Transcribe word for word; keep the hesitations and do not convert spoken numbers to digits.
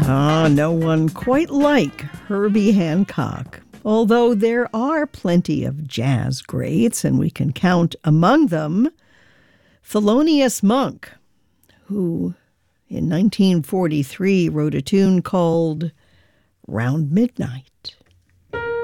Ah, no one quite like Herbie Hancock. Although there are plenty of jazz greats, and we can count among them Thelonious Monk, who in nineteen forty-three wrote a tune called Round Midnight.